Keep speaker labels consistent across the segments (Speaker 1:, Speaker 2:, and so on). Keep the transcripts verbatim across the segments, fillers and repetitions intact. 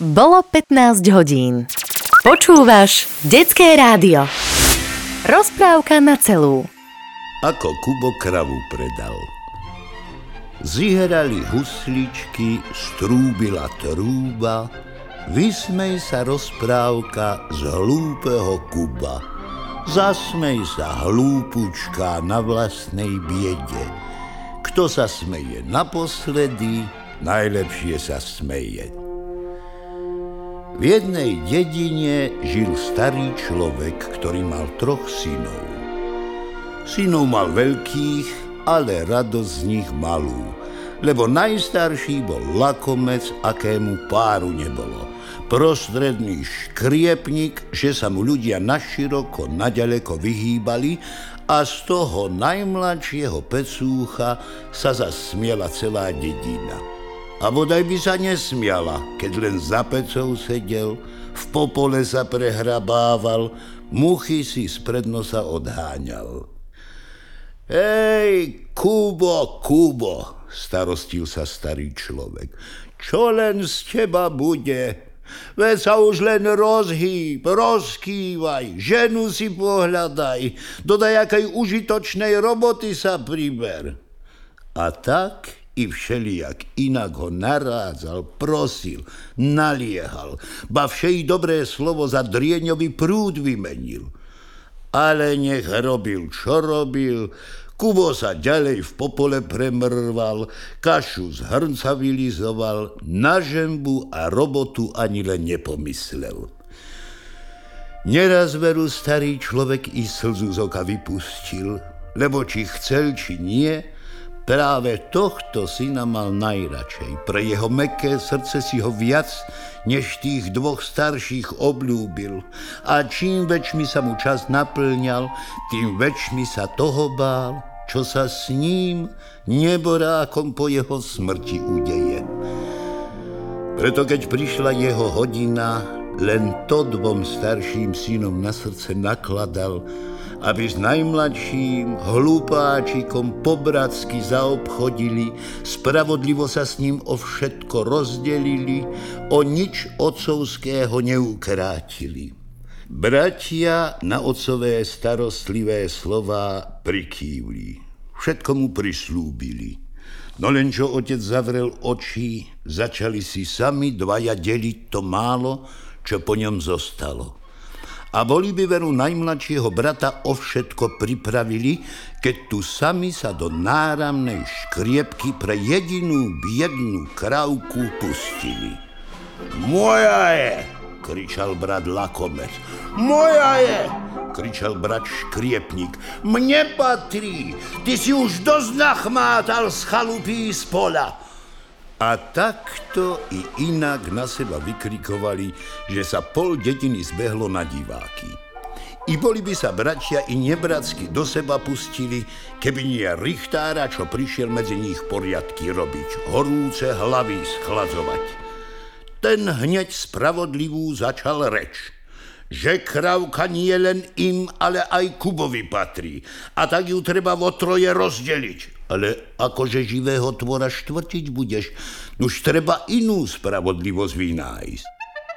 Speaker 1: Bolo pätnásť hodín. Počúvaš Detské rádio. Rozprávka na celú.
Speaker 2: Ako Kubo kravu predal. Zihrali husličky, strúbila trúba, vysmej sa rozprávka z hlúpeho Kuba. Zasmej sa, hlúpučka, na vlastnej biede. Kto sa smeje naposledy, najlepšie sa smeje. V jednej dedine žil starý človek, ktorý mal troch synov. Synov mal veľkých, ale radosť z nich malú, lebo najstarší bol lakomec, akému páru nebolo. Prostredný škriepnik, že sa mu ľudia naširoko, naďaleko vyhýbali, a z toho najmladšieho pecúcha sa zasmiela celá dedina. A bodaj by sa nesmiala, keď len za pecou sedel, v popole sa prehrabával, muchy si spred nosa odháňal. Ej, Kubo, Kubo, starostil sa starý človek, čo len z teba bude? Veď sa už len rozhýb, rozkývaj, ženu si pohľadaj, dodaj akej užitočnej roboty sa priber. A tak i všelijak inak ho narádzal, prosil, naliehal, ba všej dobré slovo za drieňový prúd vymenil. Ale nech robil, čo robil, Kubo sa ďalej v popole premrval, kašu z hrnca vylizoval, na žembu a robotu ani len nepomyslel. Neraz veru starý človek i slzu z oka vypustil, lebo či chcel, či nie, práve tohto syna mal najradšej. Pre jeho mäkké srdce si ho viac, než tých dvoch starších obľúbil. A čím väčšmi sa mu čas naplňal, tým väčšmi sa toho bál, čo sa s ním neborákom po jeho smrti udeje. Preto keď prišla jeho hodina, len to dvom starším synom na srdce nakladal, aby s najmladším hlupáčikom pobratsky zaobchodili, spravodlivo sa s ním o všetko rozdelili, o nič otcovského neukrátili. Bratia na otcové starostlivé slová prikývli, všetko mu prislúbili. No len čo otec zavrel oči, začali si sami dvaja deliť to málo, čo po ňom zostalo. A boli by veru najmladšieho brata o všetko pripravili, keď tu sami sa do náramnej škriepky pre jedinú biednú krávku pustili. Moja je, kričal brat lakomec. Moja je, kričal brat škriepnik. Mne patrí, ty si už dosť nachmátal z chalupy z pola. A takto i inak na seba vykrikovali, že sa pol dediny zbehlo na diváky. I boli by sa bratia i nebratsky do seba pustili, keby nie richtára, čo prišiel medzi nich poriadky robiť, horúce hlavy schladzovať. Ten hneď spravodlivú začal reč, že krávka nie len im, ale aj Kubovi patrí, a tak ju treba vo troje rozdeliť. Ale akože živého tvora štvrtiť budeš, už treba inú spravodlivosť vynájsť.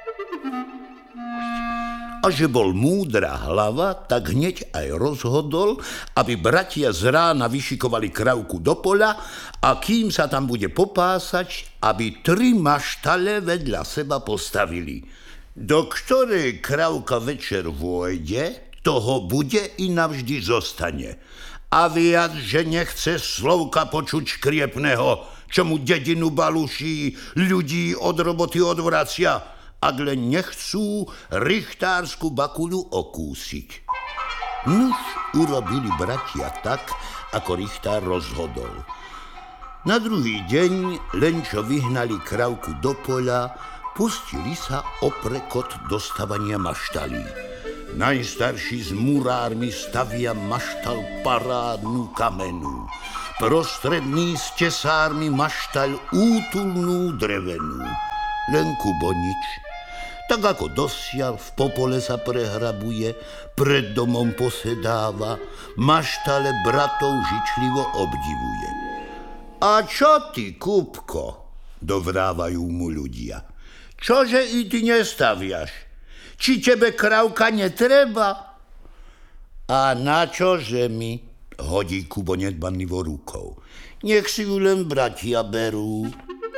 Speaker 2: A že bol múdra hlava, tak hneď aj rozhodol, aby bratia z rána vyšikovali krávku do poľa a kým sa tam bude popásať, aby tri maštale vedľa seba postavili. Do ktorej krávka večer vôjde, toho bude i navždy zostane. A viac, že nechce slovka počuť škriepného, čo mu dedinu baluší, ľudí od roboty odvracia, ak len nechcú richtársku bakuľu okúsiť. Nuž urobili bratia tak, ako richtár rozhodol. Na druhý deň, len čo vyhnali krávku do poľa, pustili sa oprekot do stavania maštalí. Najstarší s murármi stavia maštal parádnu kamenú. Prostredný s tesármi maštaľ útulnú drevenú. Len Kubo nič. Tak ako dosiaľ v popole sa prehrabuje, pred domom posedáva, maštale bratov žičlivo obdivuje. A čo ty, Kubko? Dovrávajú mu ľudia. čože i ty nestaviaš? Či tebe krávka netreba? A na čože mi? Hodí Kubo nedbanlivo rukou. Nech si ju len bratia berú.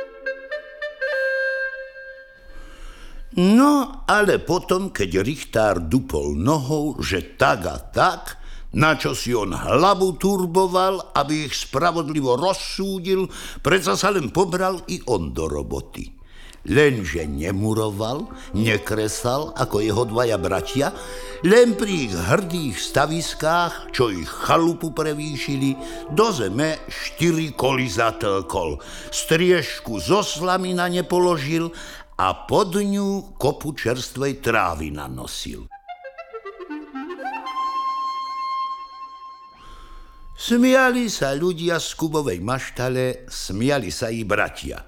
Speaker 2: No, ale potom, keď Richtár dupol nohou, že tak a tak, na čo si on hlavu turboval, aby ich spravodlivo rozsúdil, predsa sa len pobral i on do roboty. Lenže nemuroval, nekresal, ako jeho dvaja bratia, len pri ich hrdých staviskách, čo ich chalupu prevýšili, do zeme štyri koly zatlkol, striežku zo slamina nepoložil a pod ňu kopu čerstvej trávy nanosil. Smiali sa ľudia z Kubovej maštale, smiali sa i bratia.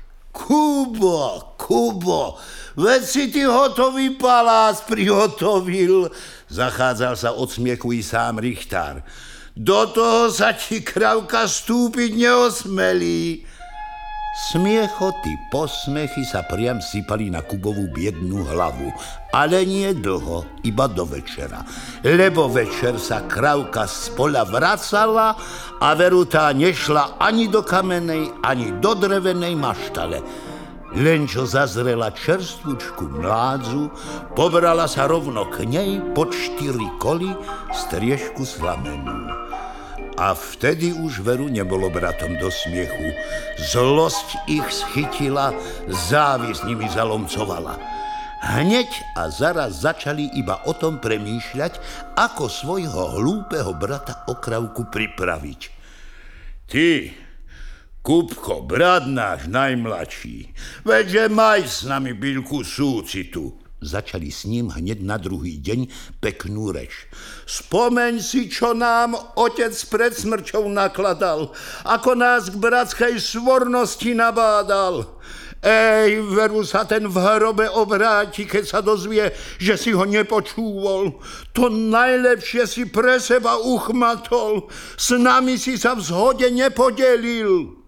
Speaker 2: Kubo, Kubo, veď si ty hotový palác prihotovil, zachádzal sa od smiechu i sám Richtár. Do toho sa ti krávka stúpiť neosmelí. Smiechoty, posmechy sa priam sypali na Kubovú biednú hlavu, ale nie dlho, iba do večera, lebo večer sa krávka z poľa vracala a veru tá nešla ani do kamenej, ani do drevenej maštale. Len čo zazrela čerstvúčku mládzu, pobrala sa rovno k nej pod štyri koly striežku slamenú. A vtedy už veru nebolo bratom do smiechu. Zlosť ich schytila, závisť nimi zalomcovala. Hneď a zaraz začali iba o tom premýšľať, ako svojho hlúpeho brata o krávku pripraviť. Ty, Kubko, brat náš najmladší, veďže maj s nami bíľku súcitu. Začali s ním hneď na druhý deň peknú reč. Spomeň si, čo nám otec pred smrťou nakladal, ako nás k bratskej svornosti nabádal. Ej, veru sa ten v hrobe obráti, keď sa dozvie, že si ho nepočúval. To najlepšie si pre seba uchmatol, s nami si sa v zhode nepodelil.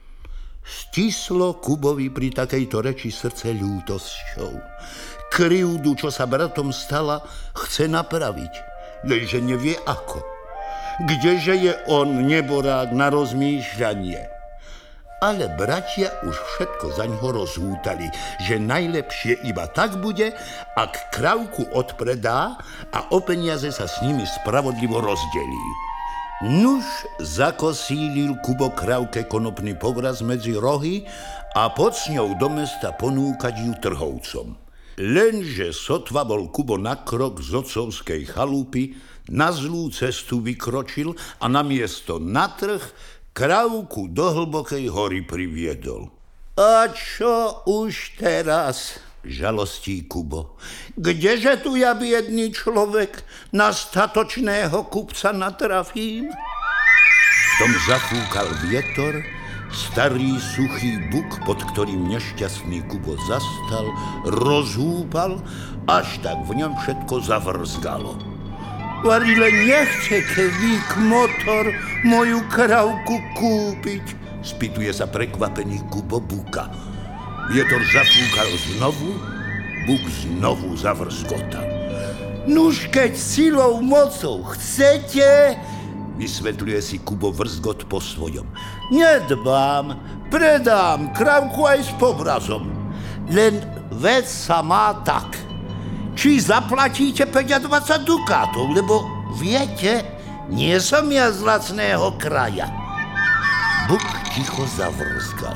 Speaker 2: Stislo Kubovi pri takejto reči srdce ľútosťou. Krivdu, čo sa bratom stala, chce napraviť, lenže nevie ako. Kdeže je on neborák na rozmýšľanie? Ale bratia už všetko zaňho rozhútali, že najlepšie iba tak bude, ak krávku odpredá a o peniaze sa s nimi spravodlivo rozdelí. Nuž zakosílil Kubo krávke konopný povraz medzi rohy a pod s ňou do mesta ponúkať ju trhovcom. Lenže sotva bol Kubo na krok z otcovskej chalupy, na zlú cestu vykročil a namiesto na trh krávku do hlbokej hory priviedol. A čo už teraz, žalostí Kubo, kdeže tu ja biedný človek na statočného kupca natrafím? V tom zafúkal vietor, starý suchý buk, pod ktorým nešťastný Kubo zastal, rozhúpal, až tak v ňom všetko zavrzgalo. Varile nechce kevík motor moju krávku kúpiť, spýtuje sa prekvapený Kubo buka. Vietor zafúkal znovu, buk znovu zavrzgotal. Nuž keď silou mocou chcete, vysvetľuje si Kubo vrzgot po svojom. Nedbám, predám krávku aj s povrazom. Len vec sa má tak. Či zaplatíte päťdesiat dukátov, lebo viete, nie som ja z lacného kraja. Buk ticho zavrzgal.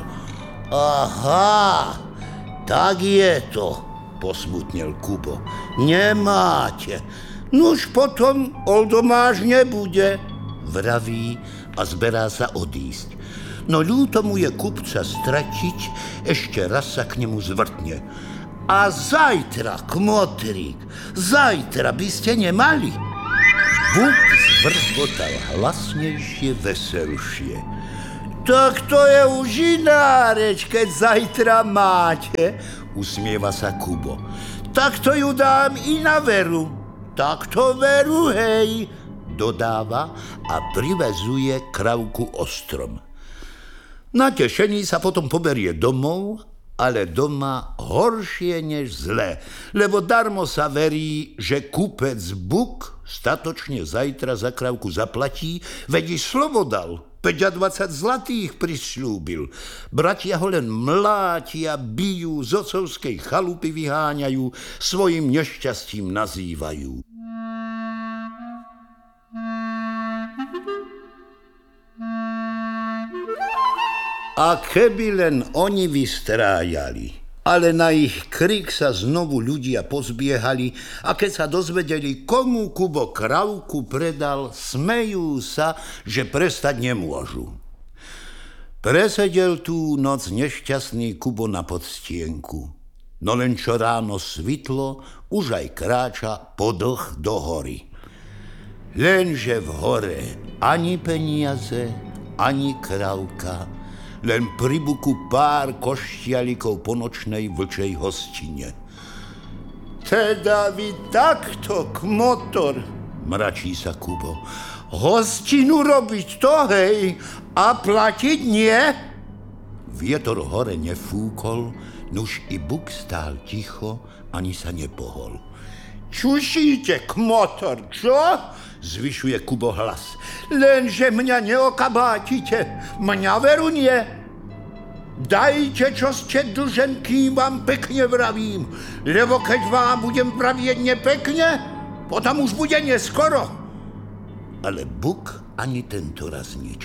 Speaker 2: Aha, tak je to, posmutnel Kubo. Nemáte. Nuž potom oldomáš nebude, vraví a zberá sa odísť. No ľúto mu je kupca stratiť, ešte raz sa k nemu zvrtne. A zajtra, kmotrík, zajtra by ste nemali. Buk zvrzgotal hlasnejšie, veselšie. Tak to je už iná reč, keď zajtra máte, usmieva sa Kubo. Tak to ju dám i na veru. Tak to veru, hej, dodáva a privezuje krávku ostrom. Na tešení sa potom poberie domov ale doma horšie než zle, lebo darmo sa verí, že kupec Buk statočne zajtra za krávku zaplatí, veď i slovo dal, päťdesiat zlatých prisľúbil. Bratia ho len mlátia, bijú, z ocovskej chalupy vyháňajú, svojim nešťastím nazývajú. A keby len oni vystrájali, ale na ich krik sa znovu ľudia pozbiehali a keď sa dozvedeli, komu Kubo krávku predal, smejú sa, že prestať nemôžu. Presedel tú noc nešťastný Kubo na podstienku, no len čo ráno svitlo, už aj kráča podlh do hory. Lenže v hore ani peniaze, ani krávka, len pri buku pár koštialikov po nočnej vlčej hostine. Teda vy takto, kmotor, mračí sa Kubo. Hostinu robiť to, hej, a platiť nie? Vietor hore nefúkol, nuž i buk stál ticho, ani sa nepohol. Čušíte, kmotor, čo? Zvyšuje Kubo hlas. Lenže mňa neokabátite, mňa veru nie. Dajte, čo ste dlžen, kým vám pekne vravím, lebo keď vám budem pravieť nepekne, potom už bude neskoro. Ale Buk ani tento raz nič.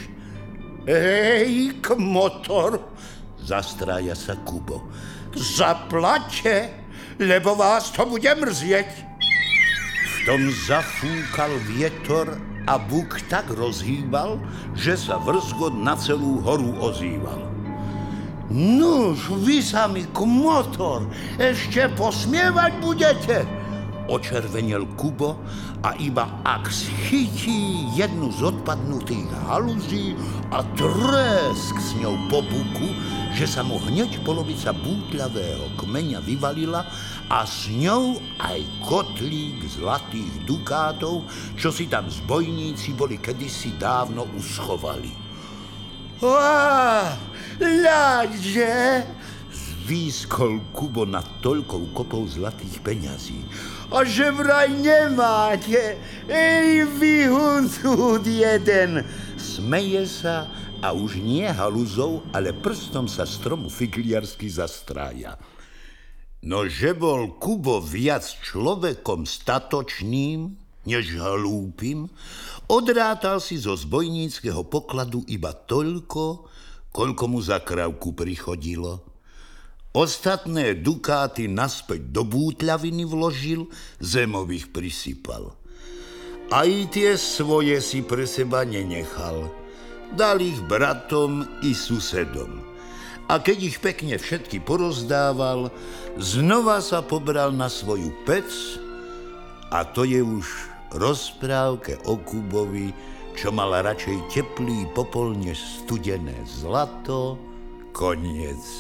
Speaker 2: Hej, kmotor, zastrája sa Kubo, zaplaťte, lebo vás to bude mrzieť. V tom zafúkal vietor a Buk tak rozhýbal, že sa vrzgot na celú horu ozýval. Nuž, vy sami, kmotor, ešte posmievať budete? Očervenel Kubo a iba ak schytí jednu z odpadnutých halúzí a tresk s ňou po buku, že sa mu hneď polovica bútľavého kmeňa vyvalila a s ňou aj kotlík zlatých dukátov, čo si tam zbojníci boli kedysi dávno uschovali. Á, ľadže, zvýskol Kubo nad toľkou kopou zlatých peňazí. A že vraj nemáte, ej vy huncúd jeden. Smeje sa a už nie haluzou, ale prstom sa stromu figliarsky zastrája. No že bol Kubo viac človekom statočným, než hlúpym, odrátal si zo zbojníckeho pokladu iba toľko, koľko mu za krávku prichodilo. Ostatné dukáty naspäť do bútľaviny vložil, zemových prisypal. Aj tie svoje si pre seba nenechal. Dal ich bratom i susedom. A keď ich pekne všetky porozdával, znova sa pobral na svoju pec a to je už rozprávke o Kubovi, čo mal radšej teplý popol než studené zlato, koniec.